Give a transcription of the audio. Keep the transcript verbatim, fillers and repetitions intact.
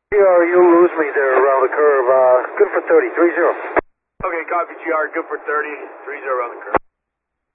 G R, you lose me there around the curve. Uh, good for thirty, three zero. Okay, copy G R, good for thirty, three zero around the curve.